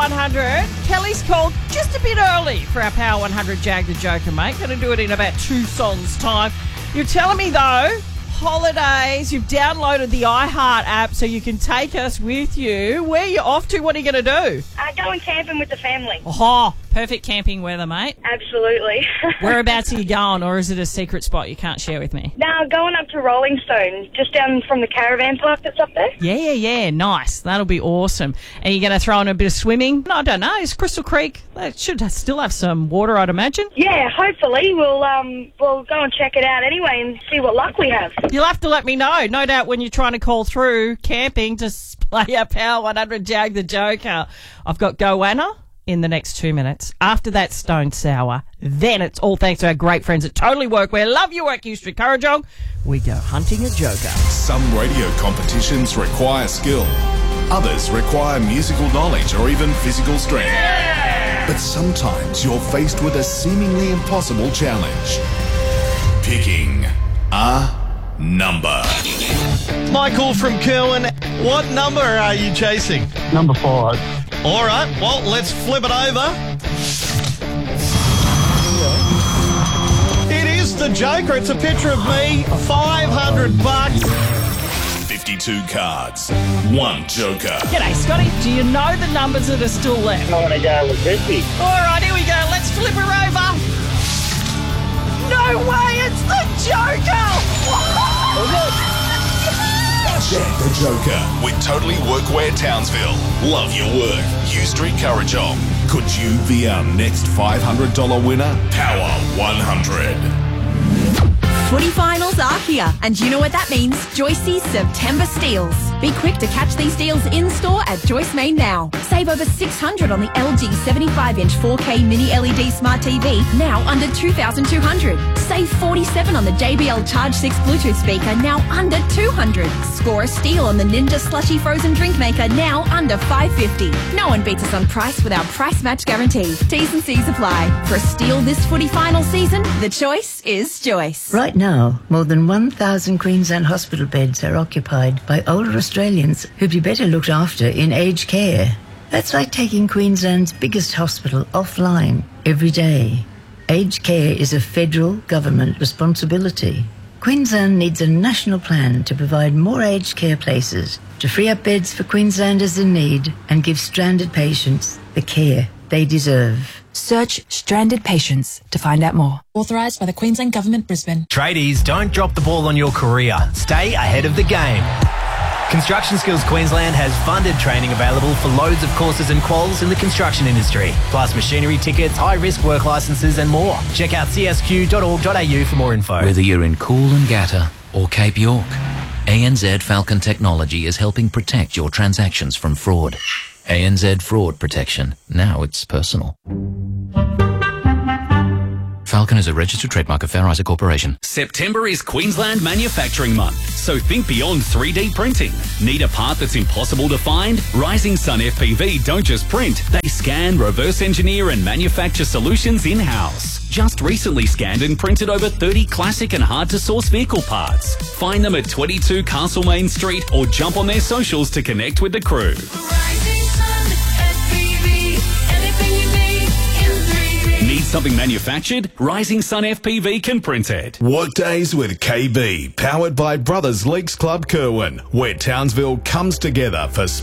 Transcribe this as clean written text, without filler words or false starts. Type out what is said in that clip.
100. Kelly's called just a bit early for our Power 100 Jag the Joker, mate. Going to do it in about 2 songs' time. You're telling me, though, holidays, you've downloaded the iHeart app so you can take us with you. Where are you off to? What are you going to do? Going camping with the family. Oh, perfect camping weather, mate. Absolutely. Whereabouts are you going, or is it a secret spot you can't share with me? Now, going up to Rolling Stone, just down from the caravan park that's up there. Yeah. Nice. That'll be awesome. And you're going to throw in a bit of swimming? No, I don't know. Is Crystal Creek, they should still have some water, I'd imagine. Yeah, hopefully. We'll go and check it out anyway and see what luck we have. You'll have to let me know. No doubt when you're trying to call through camping to play our Power 100 Jag the Joker. I've got Goanna in the next 2 minutes. After that, Stone Sour. Then it's all thanks to our great friends at Totally Workwear. Love your work, Houston Currajong. We go hunting a joker. Some radio competitions require skill. Others require musical knowledge or even physical strength. Yeah! But sometimes you're faced with a seemingly impossible challenge. Picking a number. Michael from Kerwin, what number are you chasing? Number 5. All right, well, let's flip it over. It is the Joker. It's a picture of me, $500. 52 cards, 1 Joker. G'day, Scotty. Do you know the numbers that are still left? I want to go with 50. All right, here we go. Let's flip her over. No way, it's the Joker! Jag the Joker with Totally Workwear Townsville. Love your work. U Street Currajong. Could you be our next $500 winner? Power 100. Footy finals are here, and you know what that means? Joyce's September Steals. Be quick to catch these deals in-store at Joyce Main now. Save over $600 on the LG 75-inch 4K Mini LED Smart TV, now under $2,200. Save $47 on the JBL Charge 6 Bluetooth speaker, now under $200. Score a steal on the Ninja Slushy Frozen Drink Maker, now under $550. No one beats us on price with our price match guarantee. T's and C's apply. For a steal this footy final season, the choice is Joyce. Right now, more than 1,000 Queensland hospital beds are occupied by older Australians who'd be better looked after in aged care. That's like taking Queensland's biggest hospital offline every day. Aged care is a federal government responsibility. Queensland needs a national plan to provide more aged care places, to free up beds for Queenslanders in need and give stranded patients the care they deserve. Search Stranded Patients to find out more. Authorised by the Queensland Government, Brisbane. Tradies, don't drop the ball on your career. Stay ahead of the game. Construction Skills Queensland has funded training available for loads of courses and quals in the construction industry, plus machinery tickets, high-risk work licences and more. Check out csq.org.au for more info. Whether you're in Coolangatta or Cape York, ANZ Falcon Technology is helping protect your transactions from fraud. ANZ Fraud Protection. Now it's personal. Falcon is a registered trademark of Fair Isaac Corporation. September is Queensland Manufacturing Month, so think beyond 3D printing. Need a part that's impossible to find? Rising Sun FPV don't just print. They scan, reverse engineer and manufacture solutions in-house. Just recently scanned and printed over 30 classic and hard-to-source vehicle parts. Find them at 22 Castlemaine Street or jump on their socials to connect with the crew. Need something manufactured? Rising Sun FPV can print it. Workdays with KB, powered by Brothers Leagues Club Kerwin, where Townsville comes together for